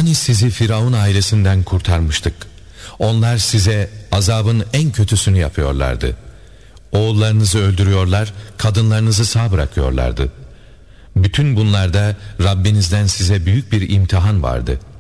Hani sizi Firavun ailesinden kurtarmıştık. Onlar size azabın en kötüsünü yapıyorlardı. Oğullarınızı öldürüyorlar, kadınlarınızı sağ bırakıyorlardı. Bütün bunlarda Rabbinizden size büyük bir imtihan vardı.